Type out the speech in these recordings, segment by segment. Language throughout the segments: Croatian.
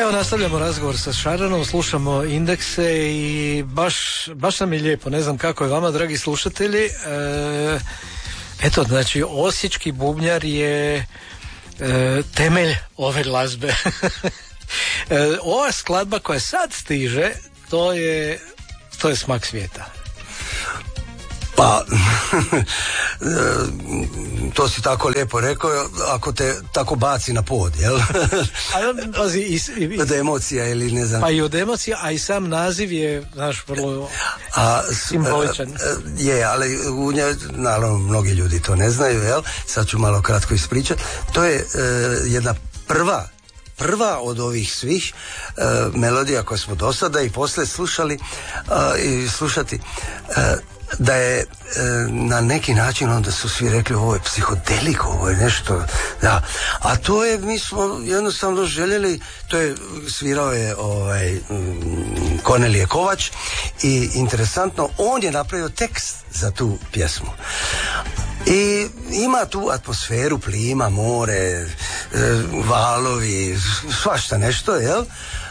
Evo, nastavljamo razgovor sa Šaranom, slušamo Indekse i baš nam je lijepo, ne znam kako je vama, dragi slušatelji. Eto, znači, osječki bubnjar je temelj ove glazbe. Ova skladba koja sad stiže, to je smak svijeta. Pa, to si tako lijepo rekao, ako te tako baci na pod, jel? Pazi, od emocija ili ne znam. Pa i od emocija, a i sam naziv je, znaš, vrlo simboličan. Je, ali u njoj, naravno, mnogi ljudi to ne znaju, jel? Sad ću malo kratko ispričati. To je jedna prva od ovih svih melodija koje smo do sada i poslije slušali i slušati, da je na neki način onda su svi rekli ovo je psihodelik, ovo je nešto, da, a to je, mi smo jednostavno željeli, to je svirao je Kornelije Kovač i interesantno, on je napravio tekst za tu pjesmu. I ima tu atmosferu, plima, more, valovi, svašta nešto, jel?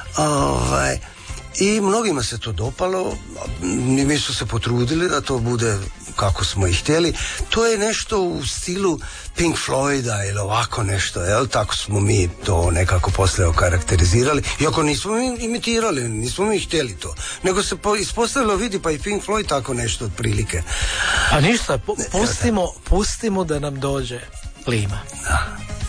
I mnogima se to dopalo, mi su se potrudili da to bude kako smo i htjeli. To je nešto u stilu Pink Floyda ili ovako nešto, jel? Tako smo mi to nekako poslije okarakterizirali. Iako nismo mi imitirali, nismo mi htjeli to. Nego se ispostavilo, vidi, pa i Pink Floyd tako nešto otprilike. A ništa, pustimo da nam dođe plima. Da.